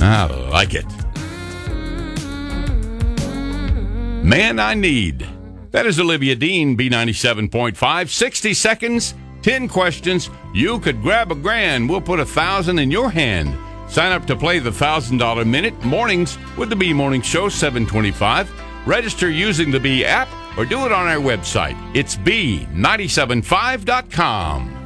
I like it. Man I Need. That is Olivia Dean, B97.5. 60 seconds, 10 questions. You could grab $1,000. We'll put $1,000 in your hand. Sign up to play the $1,000 Minute mornings with the B Morning Show, 725. Register using the B app or do it on our website. It's B975.com.